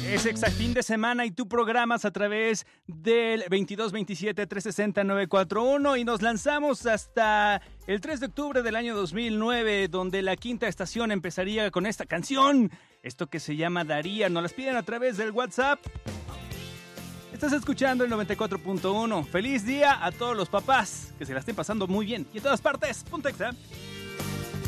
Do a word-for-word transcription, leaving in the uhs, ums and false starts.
Es Exa fin de semana y tú programas a través del veintidós veintisiete trescientos sesenta nueve cuatro uno y nos lanzamos hasta el tres de octubre del año dos mil nueve, donde la quinta estación empezaría con esta canción, esto que se llama Daría. Nos las piden a través del WhatsApp. Estás escuchando el noventa y cuatro punto uno. Feliz día a todos los papás, que se la estén pasando muy bien y en todas partes. Punto Exa.